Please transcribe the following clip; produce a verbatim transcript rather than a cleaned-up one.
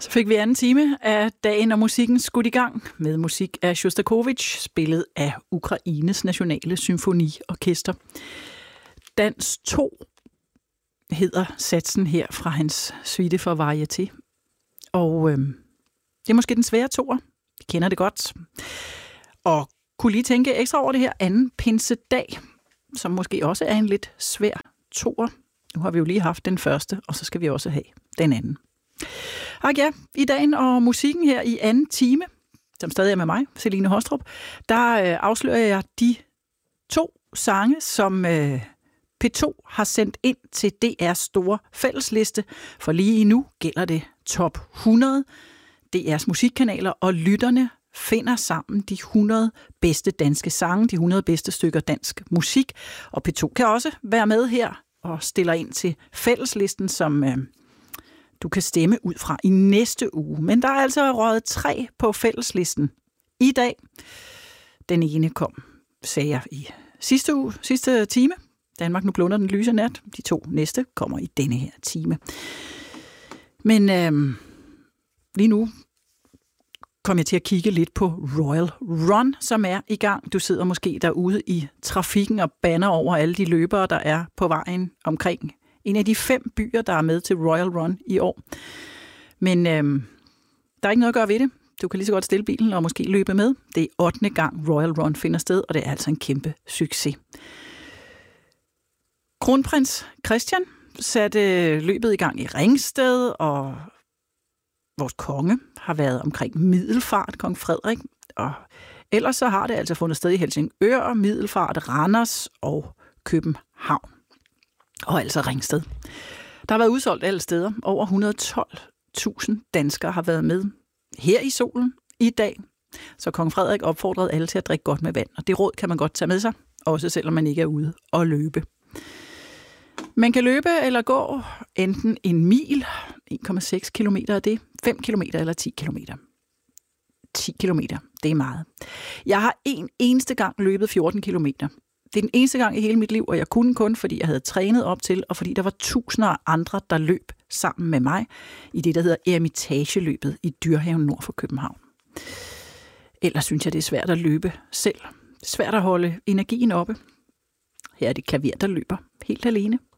Så fik vi anden time af dagen, og musikken skudt i gang med musik af Sjostakovitj, spillet af Ukraines nationale symfoniorkester. Dans to hedder satsen her fra hans suite for varieté. Og øh, det er måske den svære toer. Vi kender det godt. Og kunne lige tænke ekstra over det her anden pinsedag, som måske også er en lidt svær toer. Nu har vi jo lige haft den første, og så skal vi også have den anden. Og ja, i dagen og musikken her i anden time, som stadig er med mig, Celine Hostrup, der øh, afslører jeg de to sange, som øh, P to har sendt ind til D R's store fællesliste. For lige nu gælder det top hundrede D R's musikkanaler, og lytterne finder sammen de hundrede bedste danske sange, de hundrede bedste stykker dansk musik. Og P to kan også være med her og stiller ind til fælleslisten, som øh, du kan stemme ud fra i næste uge. Men der er altså røget tre på fælleslisten i dag. Den ene kom, sagde jeg, i sidste uge, sidste time. Danmark nu blunder den lyse nat. De to næste kommer i denne her time. Men øh, lige nu kom jeg til at kigge lidt på Royal Run, som er i gang. Du sidder måske derude i trafikken og banner over alle de løbere, der er på vejen omkring en af de fem byer, der er med til Royal Run i år. Men øh, der er ikke noget at gøre ved det. Du kan lige så godt stille bilen og måske løbe med. Det er ottende gang Royal Run finder sted, og det er altså en kæmpe succes. Kronprins Christian satte løbet i gang i Ringsted, og vores konge har været omkring Middelfart, kong Frederik, og ellers så har det altså fundet sted i Helsingør, Middelfart, Randers og København. Og altså Ringsted. Der har været udsolgt alle steder. Over et hundrede og tolv tusind danskere har været med her i solen i dag. Så kong Frederik opfordrede alle til at drikke godt med vand. Og det råd kan man godt tage med sig, også selvom man ikke er ude og løbe. Man kan løbe eller gå enten en mil, en komma seks kilometer er det, fem kilometer eller ti kilometer. ti kilometer, det er meget. Jeg har en eneste gang løbet fjorten kilometer. Det er den eneste gang i hele mit liv, og jeg kunne kun, fordi jeg havde trænet op til, og fordi der var tusinder af andre, der løb sammen med mig i det, der hedder Eremitageløbet i Dyrehaven nord for København. Ellers synes jeg, det er svært at løbe selv. Det er svært at holde energien oppe. Her er det klaver, der løber helt alene.